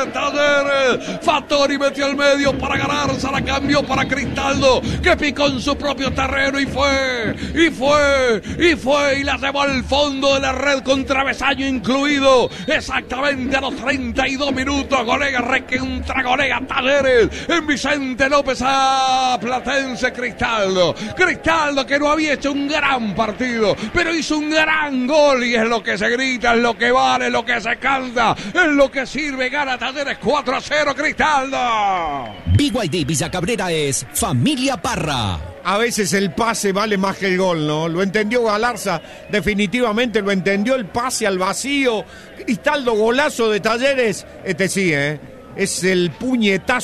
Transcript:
Talleres. Fattori metió al medio para ganarse, la cambió para Cristaldo, que picó en su propio terreno y la llevó al fondo de la red con travesaño incluido. Exactamente a los 32 minutos, colega recontra colega Talleres en Vicente López a Platense. Cristaldo que no había hecho un gran partido, pero hizo un gran gol, y es lo que se grita, es lo que vale, es lo que se canta, es lo que sirve. Gana Talleres 4-0 Cristaldo. BYD Villa Cabrera es familia Parra. A veces el pase vale más que el gol, ¿no? Lo entendió Galarza, definitivamente lo entendió, el pase al vacío. Cristaldo, golazo de Talleres. Sí, es el puñetazo